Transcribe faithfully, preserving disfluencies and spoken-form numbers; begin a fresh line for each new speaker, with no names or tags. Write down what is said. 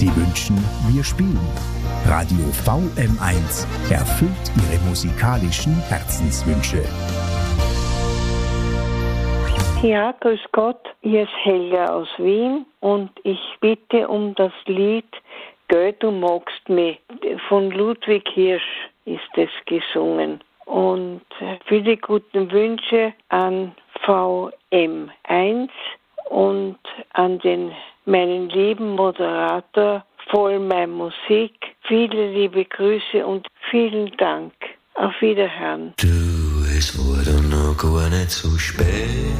Sie wünschen, wir spielen. Radio V M eins erfüllt Ihre musikalischen Herzenswünsche.
Ja, grüß Gott, hier ist Helga aus Wien und ich bitte um das Lied Gell, du magst mich. Von Ludwig Hirsch ist es gesungen. Und viele guten Wünsche an V M eins und an den meinen lieben Moderator Voll mein Musik. Viele liebe Grüße und vielen Dank. Auf Wiederhören.
Du, es wurde noch gar nicht so spät.